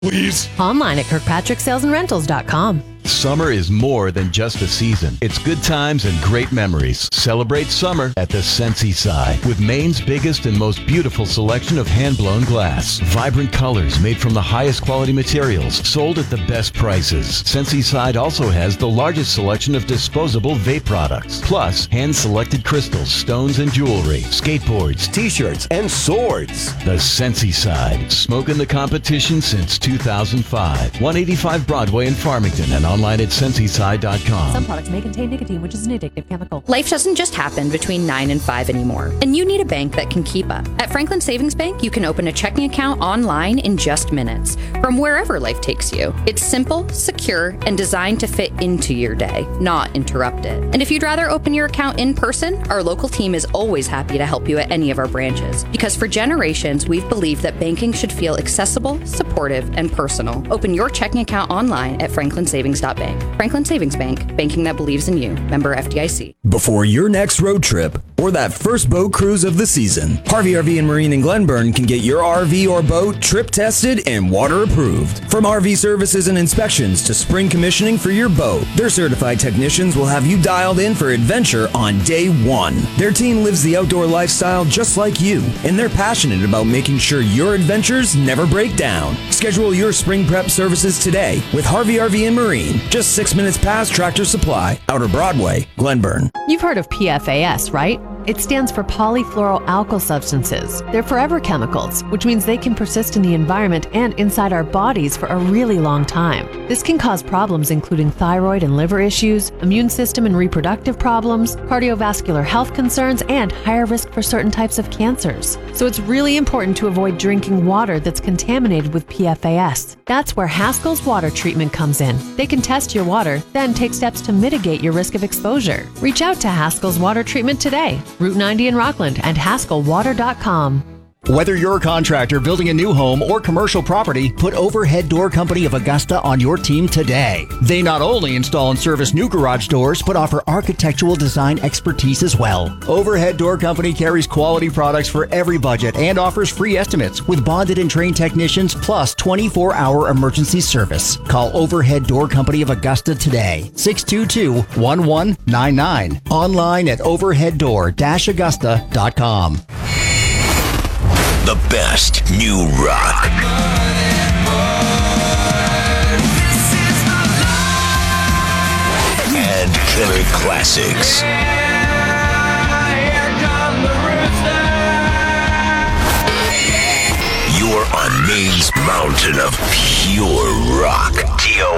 please. Online at KirkpatrickSalesandRentals.com. Summer is more than just a season. It's good times and great memories. Celebrate summer at the Scentsy Side with Maine's biggest and most beautiful selection of hand-blown glass. Vibrant colors made from the highest quality materials, sold at the best prices. Scentsy Side also has the largest selection of disposable vape products, plus hand-selected crystals, stones, and jewelry, skateboards, T-shirts, and swords. The Scentsy Side, smoking the competition since 2005. 185 Broadway in Farmington and online at SensiSide.com. Some products may contain nicotine, which is an addictive chemical. Life doesn't just happen between 9 and 5 anymore, and you need a bank that can keep up. At Franklin Savings Bank, you can open a checking account online in just minutes from wherever life takes you. It's simple, secure, and designed to fit into your day, not interrupt it. And if you'd rather open your account in person, our local team is always happy to help you at any of our branches. Because for generations, we've believed that banking should feel accessible, supportive, and personal. Open your checking account online at franklinsavings.bank. Franklin Savings Bank, banking that believes in you. Member FDIC. Before your next road trip or that first boat cruise of the season, Harvey RV and Marine in Glenburn can get your RV or boat trip tested and water approved. From RV services and inspections to spring commissioning for your boat, their certified technicians will have you dialed in for adventure on day one. Their team lives the outdoor lifestyle just like you, and they're passionate about making sure your adventures never break down. Schedule your spring prep services today with Harvey RV and Marine, just 6 minutes past Tractor Supply, Outer Broadway, Glenburn. You've heard of PFAS, right? It stands for polyfluoroalkyl substances. They're forever chemicals, which means they can persist in the environment and inside our bodies for a really long time. This can cause problems including thyroid and liver issues, immune system and reproductive problems, cardiovascular health concerns, and higher risk for certain types of cancers. So it's really important to avoid drinking water that's contaminated with PFAS. That's where Haskell's Water Treatment comes in. They can test your water, then take steps to mitigate your risk of exposure. Reach out to Haskell's Water Treatment today. Route 90 in Rockland and HaskellWater.com. Whether you're a contractor building a new home or commercial property, put Overhead Door Company of Augusta on your team today. They not only install and service new garage doors, but offer architectural design expertise as well. Overhead Door Company carries quality products for every budget and offers free estimates with bonded and trained technicians plus 24-hour emergency service. Call Overhead Door Company of Augusta today, 622-1199. Online at overheaddoor-augusta.com. The best new rock. And killer classics. You're on Maine's mountain of pure rock.